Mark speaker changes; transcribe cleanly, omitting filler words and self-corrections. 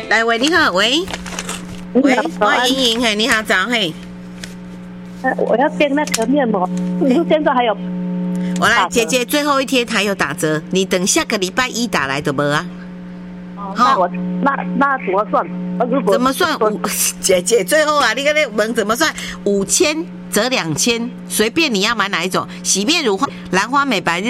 Speaker 1: 来喂，你好，喂，喂，我莹莹，嘿，你好，早，嘿。
Speaker 2: 我要订那个面膜，现在还有。
Speaker 1: 我来，姐姐最后一天还有打折，你等下个礼拜一打来的没啊？
Speaker 2: 好，那怎么算？
Speaker 1: 怎么算？姐姐最后啊，你跟那问怎么算？5000折2000，随便你要买哪一种，洗面乳、兰花美白日。